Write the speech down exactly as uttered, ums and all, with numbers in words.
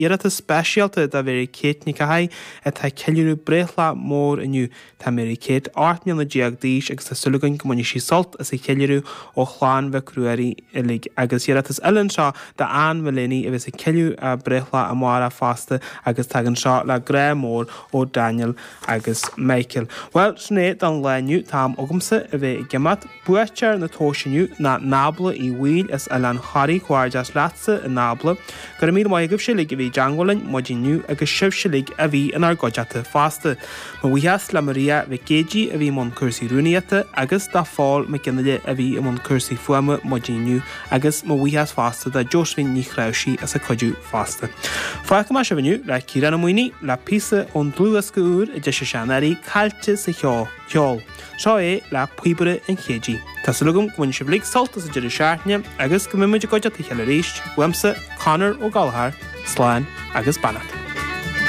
iarata spéisialta a bhí céit ní caithí a tá ceiliú brethla mór aniu tá mé céit ácht míle déag díos agus tá sulagan go muna sí solt as i ceiliú ó chláán bheith cruairí ilig agus iaratas eann seo de an bhléní a bheits a ceiliú a brethla a mára fásta agus tagann seo le gré mór ó Daniel agus Michael. Well, sné an leniu tám ogamsa a bheith gemat buaitear na tóisiniu na nábla i bhil is a lean choirí chuirdeas leatsa in nábla gur mí mai agah silig a bhí deangolainn modiniu agus sibh silig a bhí in ar godeata fásta. Má bhuias le Maria bheith géidí a bhí món cursaí rúniata agus dá fáil me cinnaide a bhí i món cursaí fuama modiniu agus má bhuias fásta de Josephine ní chráusí as a codú fásta. Fáice mar se bhiniu le Ciarán Amúini le písa ón dlúas go úr a de se seanarí cailte sa cheol. Cheol. Seo é le puibere an chéidí. Tá sulúgum ghain se blik soltas a deidir seaartne agus go mimiid a goide a cheile ríist, wemsa, Conor ó Galahar, Sláin agus Banat.